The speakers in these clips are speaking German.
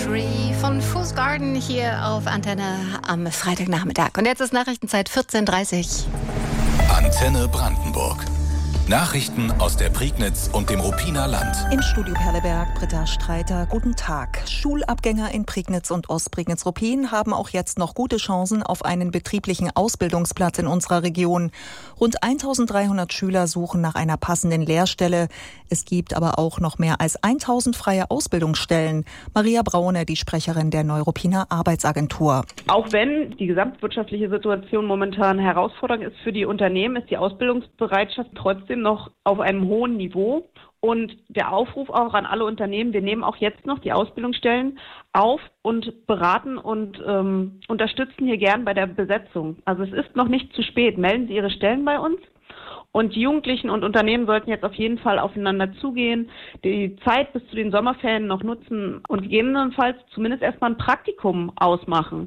Tree von Fool's Garden hier auf Antenne am Freitagnachmittag. Und jetzt ist Nachrichtenzeit 14:30. Antenne Brandenburg. Nachrichten aus der Prignitz und dem Ruppiner Land. Im Studio Perleberg, Britta Streiter, guten Tag. Schulabgänger in Prignitz und Ostprignitz-Ruppin haben auch jetzt noch gute Chancen auf einen betrieblichen Ausbildungsplatz in unserer Region. Rund 1300 Schüler suchen nach einer passenden Lehrstelle. Es gibt aber auch noch mehr als 1000 freie Ausbildungsstellen. Maria Braune, die Sprecherin der Neuruppiner Arbeitsagentur. Auch wenn die gesamtwirtschaftliche Situation momentan herausfordernd ist für die Unternehmen, ist die Ausbildungsbereitschaft trotzdem noch auf einem hohen Niveau. Und der Aufruf auch an alle Unternehmen, wir nehmen auch jetzt noch die Ausbildungsstellen auf und beraten und unterstützen hier gern bei der Besetzung. Also es ist noch nicht zu spät. Melden Sie Ihre Stellen bei uns. Und die Jugendlichen und Unternehmen sollten jetzt auf jeden Fall aufeinander zugehen, die Zeit bis zu den Sommerferien noch nutzen und gegebenenfalls zumindest erstmal ein Praktikum ausmachen.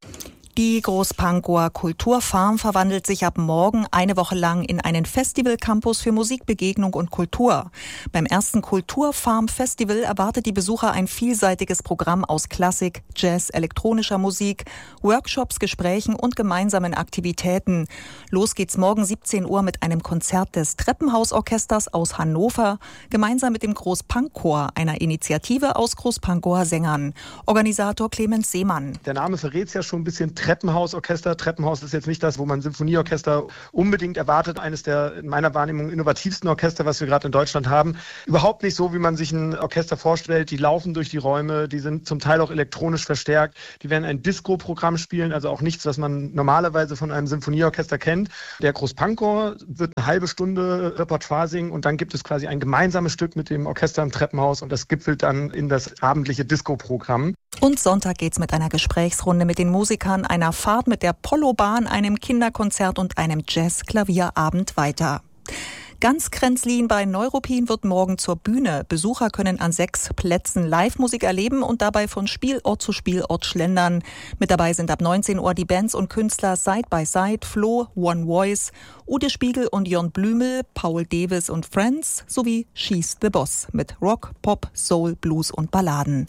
Die Großpankower Kulturfarm verwandelt sich ab morgen eine Woche lang in einen Festivalcampus für Musik, Begegnung und Kultur. Beim ersten Kulturfarm-Festival erwartet die Besucher ein vielseitiges Programm aus Klassik, Jazz, elektronischer Musik, Workshops, Gesprächen und gemeinsamen Aktivitäten. Los geht's morgen 17 Uhr mit einem Konzert des Treppenhausorchesters aus Hannover, gemeinsam mit dem Großpankchor, einer Initiative aus Großpankower Sängern. Organisator Clemens Seemann. Der Name verrät es ja schon ein bisschen. Treppenhausorchester. Treppenhaus ist jetzt nicht das, wo man Symphonieorchester unbedingt erwartet. Eines der in meiner Wahrnehmung innovativsten Orchester, was wir gerade in Deutschland haben. Überhaupt nicht so, wie man sich ein Orchester vorstellt. Die laufen durch die Räume, die sind zum Teil auch elektronisch verstärkt. Die werden ein Disco-Programm spielen, also auch nichts, was man normalerweise von einem Symphonieorchester kennt. Der Großpankower wird eine halbe Stunde Repertoire singen und dann gibt es quasi ein gemeinsames Stück mit dem Orchester im Treppenhaus und das gipfelt dann in das abendliche Disco-Programm. Und Sonntag geht's mit einer Gesprächsrunde mit den Musikern, einer Fahrt mit der Pollobahn, einem Kinderkonzert und einem Jazz-Klavierabend weiter. Ganz Kränzlin bei Neuruppin wird morgen zur Bühne. Besucher können an 6 Plätzen Live-Musik erleben und dabei von Spielort zu Spielort schlendern. Mit dabei sind ab 19 Uhr die Bands und Künstler Side by Side, Flo, One Voice, Ute Spiegel und Jon Blümel, Paul Davis und Friends sowie She's the Boss mit Rock, Pop, Soul, Blues und Balladen.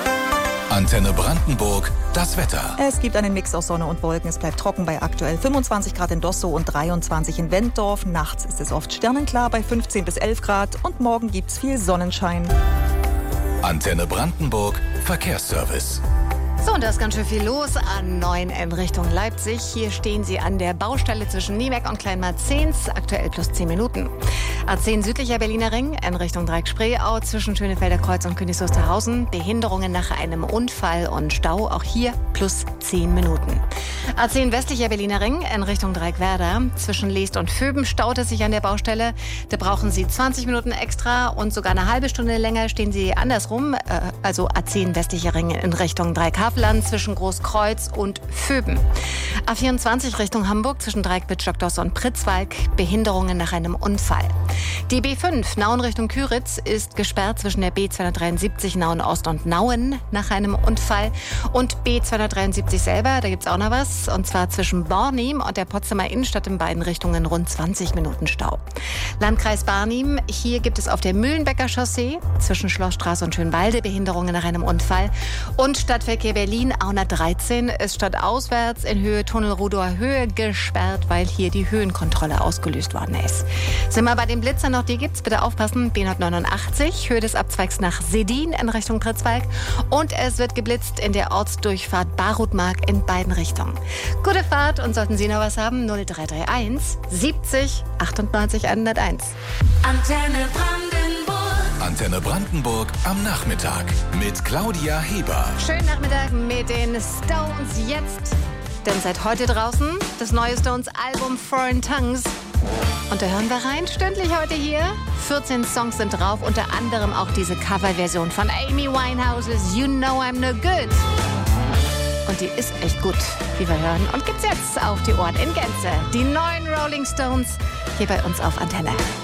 Antenne Brandenburg, das Wetter. Es gibt einen Mix aus Sonne und Wolken. Es bleibt trocken bei aktuell 25 Grad in Dossow und 23 in Wenddorf. Nachts ist es oft sternenklar bei 15 bis 11 Grad. Und morgen gibt's viel Sonnenschein. Antenne Brandenburg, Verkehrsservice. So, und da ist ganz schön viel los A9 in Richtung Leipzig. Hier stehen Sie an der Baustelle zwischen Niebeck und Kleinmarzens, aktuell plus 10 Minuten. A10 südlicher Berliner Ring in Richtung Dreieck-Spreeau zwischen Schönefelder Kreuz und Königs Wusterhausen. Behinderungen nach einem Unfall und Stau, auch hier plus 10 Minuten. A10 westlicher Berliner Ring in Richtung Dreieck-Werder. Zwischen Leest und Vöben staut es sich an der Baustelle. Da brauchen Sie 20 Minuten extra und sogar eine halbe Stunde länger stehen Sie andersrum. Also A10 westlicher Ring in Richtung Dreieck-Havelland zwischen Großkreuz und Vöben. A24 Richtung Hamburg zwischen Dreieck-Wittstock-Doss und Pritzwalk. Behinderungen nach einem Unfall. Die B5 Nauen Richtung Küritz ist gesperrt zwischen der B273 Nauen Ost und Nauen nach einem Unfall. Und B273 selber, da gibt's auch noch was. Und zwar zwischen Bornim und der Potsdamer Innenstadt in beiden Richtungen rund 20 Minuten Stau. Landkreis Barnim, hier gibt es auf der Mühlenbecker Chaussee zwischen Schlossstraße und Schönwalde Behinderungen nach einem Unfall. Und Stadtverkehr Berlin A113 ist stadtauswärts in Höhe Tunnel-Rudower Höhe gesperrt, weil hier die Höhenkontrolle ausgelöst worden ist. Sind wir bei den Blitzern noch, die gibt's, bitte aufpassen, B189, Höhe des Abzweigs nach Sedin in Richtung Pritzwalk und es wird geblitzt in der Ortsdurchfahrt Barutmark in beiden Richtungen. Gute Fahrt und sollten Sie noch was haben, 0331 70 98 101. Antenne Brandenburg. Antenne Brandenburg am Nachmittag mit Claudia Heber. Schönen Nachmittag mit den Stones jetzt. Denn seit heute draußen das neue Stones-Album Foreign Tongues. Und da hören wir rein, stündlich heute hier. 14 Songs sind drauf, unter anderem auch diese Coverversion von Amy Winehouse's You Know I'm No Good. Und die ist echt gut, wie wir hören. Und gibt's jetzt auf die Ohren in Gänze. Die neuen Rolling Stones hier bei uns auf Antenne.